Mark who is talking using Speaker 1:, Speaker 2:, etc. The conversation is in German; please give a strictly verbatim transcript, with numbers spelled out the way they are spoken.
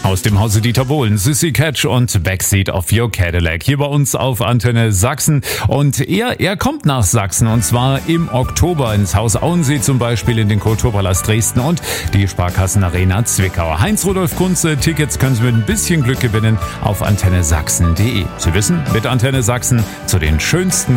Speaker 1: Aus dem Hause Dieter Bohlen, Sissy Catch und Backseat of Your Cadillac. Hier bei uns auf Antenne Sachsen. Und er, er kommt nach Sachsen und zwar im Oktober ins Haus Auensee zum Beispiel, in den Kulturpalast Dresden und die Sparkassenarena Zwickau. Heinz-Rudolf Kunze, Tickets können Sie mit ein bisschen Glück gewinnen auf antenne sachsen punkt de. Sie wissen, mit Antenne Sachsen zu den schönsten